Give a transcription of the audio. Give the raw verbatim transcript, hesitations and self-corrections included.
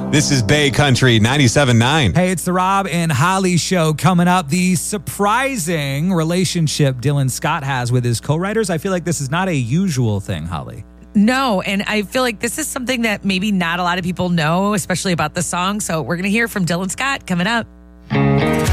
This is Bay Country ninety-seven point nine. Hey, it's the Rob and Holly show coming up. The surprising relationship Dylan Scott has with his co-writers. I feel like this is not a usual thing, Holly. No, and I feel like this is something that maybe not a lot of people know, especially about the song. So we're going to hear from Dylan Scott coming up.